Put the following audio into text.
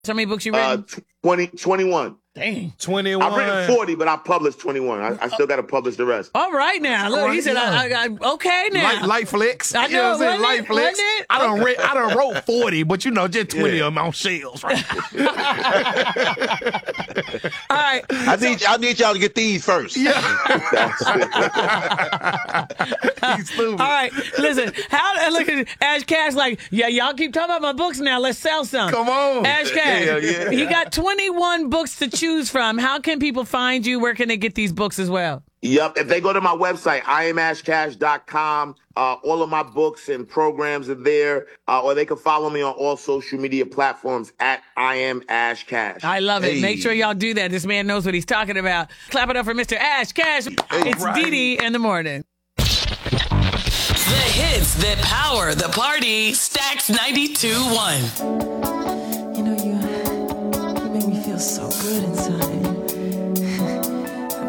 How many books you read? 21. Dang. 21. I've written 40, but I published 21. I still got to publish the rest. All right now. Look, he said, okay now. Light flicks. I know, what I'm saying? Light flicks. wasn't it? I done wrote 40, but just 20 of them on shelves, right? All right. I need y'all to get these first. He's stupid. All right, listen. Look at Ash Cash like, yeah, y'all keep talking about my books now. Let's sell some. Come on. Ash Cash. Hell yeah. He got 21 books to choose from. How can people find you? Where can they get these books as well? Yep. If they go to my website, IamAshCash.com, all of my books and programs are there, or they can follow me on all social media platforms at IamAshCash. I love it. Make sure y'all do that. This man knows what he's talking about. Clap it up for Mr. Ash Cash. It's right. Dee Dee in the morning. The hits that power the party. Stacks 92.1. You know, you make me feel so good inside.